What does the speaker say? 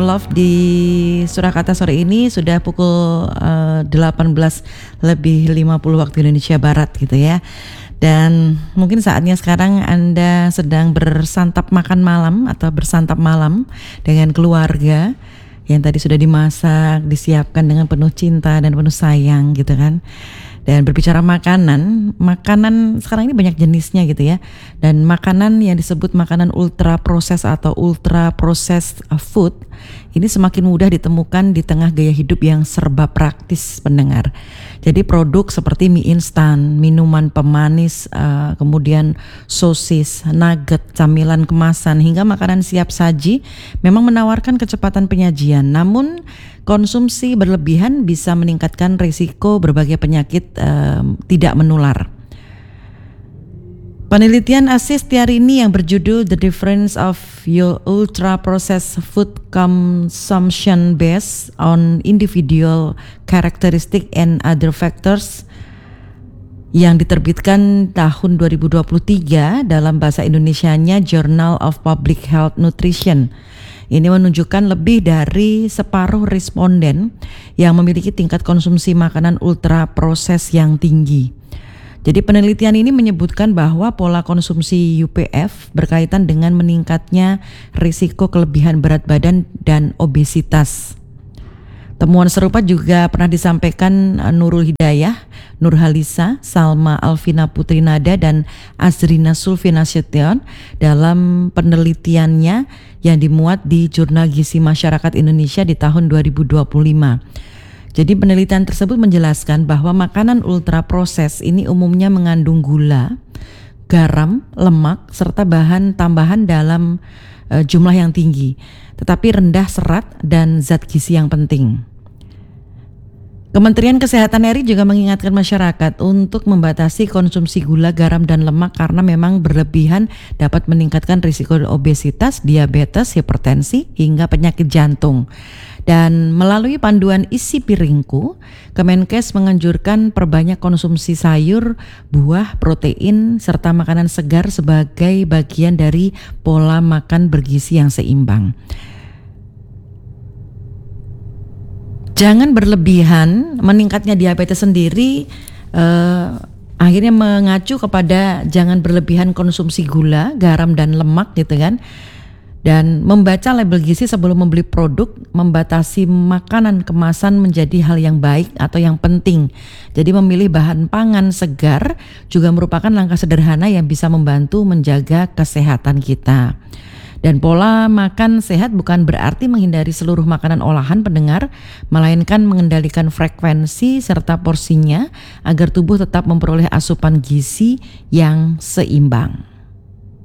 Love di Surakarta sore ini sudah pukul 18:50 waktu Indonesia Barat gitu ya. Dan mungkin saatnya sekarang Anda sedang bersantap makan malam atau bersantap malam dengan keluarga yang tadi sudah dimasak, disiapkan dengan penuh cinta dan penuh sayang gitu kan. Dan berbicara makanan sekarang ini banyak jenisnya gitu ya. Dan makanan yang disebut makanan ultra proses atau ultra processed food ini semakin mudah ditemukan di tengah gaya hidup yang serba praktis pendengar. Jadi produk seperti mie instan, minuman pemanis, kemudian sosis, nugget, camilan kemasan hingga makanan siap saji memang menawarkan kecepatan penyajian. Namun konsumsi berlebihan bisa meningkatkan risiko berbagai penyakit tidak menular. Penelitian ASIS hari ini yang berjudul The Difference of Your Ultra Processed Food Consumption Based on Individual Characteristic and Other Factors yang diterbitkan tahun 2023 dalam bahasa Indonesianya Journal of Public Health Nutrition. Ini menunjukkan lebih dari separuh responden yang memiliki tingkat konsumsi makanan ultra proses yang tinggi. Jadi penelitian ini menyebutkan bahwa pola konsumsi UPF berkaitan dengan meningkatnya risiko kelebihan berat badan dan obesitas. Temuan serupa juga pernah disampaikan Nurul Hidayah, Nurhalisa, Salma Alvina Putri Nada, dan Azrina Sulfi Nasution dalam penelitiannya yang dimuat di Jurnal Gizi Masyarakat Indonesia di tahun 2025. Jadi penelitian tersebut menjelaskan bahwa makanan ultra proses ini umumnya mengandung gula, garam, lemak, serta bahan tambahan dalam jumlah yang tinggi, tetapi rendah serat dan zat gizi yang penting. Kementerian Kesehatan RI juga mengingatkan masyarakat untuk membatasi konsumsi gula, garam, dan lemak karena memang berlebihan dapat meningkatkan risiko obesitas, diabetes, hipertensi, hingga penyakit jantung. Dan melalui panduan isi piringku, Kemenkes menganjurkan perbanyak konsumsi sayur, buah, protein, serta makanan segar sebagai bagian dari pola makan bergizi yang seimbang. Jangan berlebihan, meningkatnya diabetes sendiri akhirnya mengacu kepada jangan berlebihan konsumsi gula, garam, dan lemak gitu kan. Dan membaca label gizi sebelum membeli produk, membatasi makanan kemasan menjadi hal yang baik atau yang penting. Jadi memilih bahan pangan segar juga merupakan langkah sederhana yang bisa membantu menjaga kesehatan kita. Dan pola makan sehat bukan berarti menghindari seluruh makanan olahan pendengar, melainkan mengendalikan frekuensi serta porsinya agar tubuh tetap memperoleh asupan gizi yang seimbang.